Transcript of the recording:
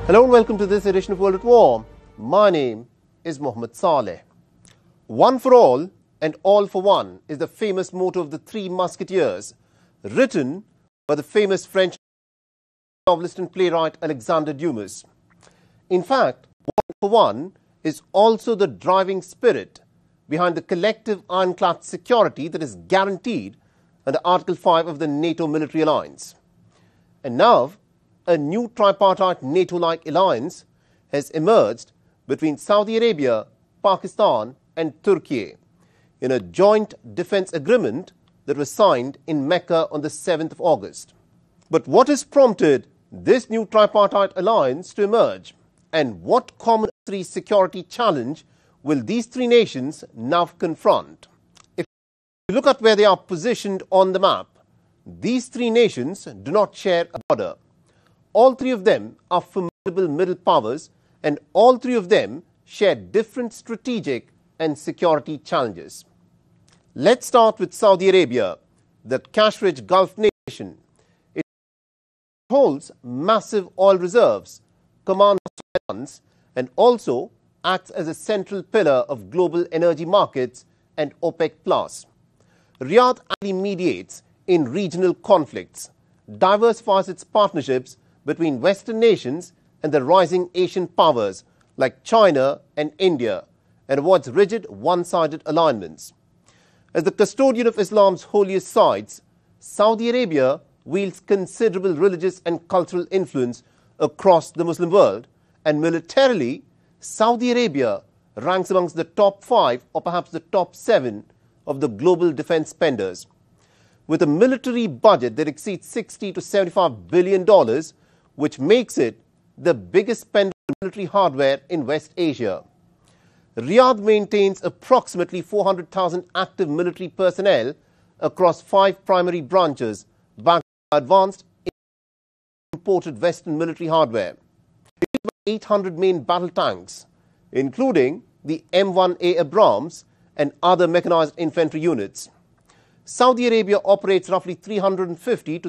Hello and welcome to this edition of World at War. My name is Mohammed Saleh. One for all and all for one is the famous motto of the Three Musketeers, written by the famous French novelist and playwright Alexandre Dumas. In fact, one for one is also the driving spirit behind the collective ironclad security that is guaranteed under Article 5 of the NATO military alliance. And now, a new tripartite NATO-like alliance has emerged between Saudi Arabia, Pakistan and Turkey in a joint defense agreement that was signed in Mecca on the 7th of August. But what has prompted this new tripartite alliance to emerge, and what common security challenge will these three nations now confront? If you look at where they are positioned on the map, these three nations do not share a border. All three of them are formidable middle powers, and all three of them share different strategic and security challenges. Let's start with Saudi Arabia, the cash-rich Gulf nation. It holds massive oil reserves, commands funds, and also acts as a central pillar of global energy markets and OPEC+. Riyadh actively mediates in regional conflicts, diversifies its partnerships between Western nations and the rising Asian powers like China and India, and avoids rigid one-sided alignments. As the custodian of Islam's holiest sites, Saudi Arabia wields considerable religious and cultural influence across the Muslim world, and militarily, Saudi Arabia ranks amongst the top 5 or perhaps the top 7 of the global defense spenders. With a military budget that exceeds $60 to $75 billion, which makes it the biggest spender of military hardware in West Asia. Riyadh maintains approximately 400,000 active military personnel across 5 primary branches, backed by advanced imported Western military hardware. 800 main battle tanks, including the M1A Abrams and other mechanized infantry units. Saudi Arabia operates roughly 350 to